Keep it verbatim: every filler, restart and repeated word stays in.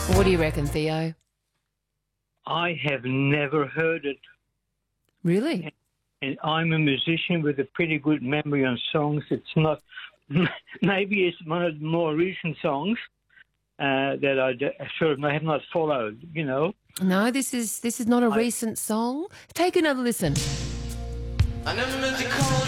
What do you reckon, Theo? I have never heard it. Really? And I'm a musician with a pretty good memory on songs. It's not, maybe it's one of the more recent songs uh, that I d- sort of have not followed, you know. No, this is this is not a I- recent song. Take another listen. I never meant to call